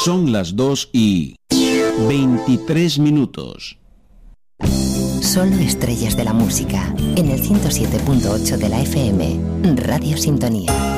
Son las 2:23. Solo estrellas de la música, en el 107.8 de la FM, Radio Sintonía.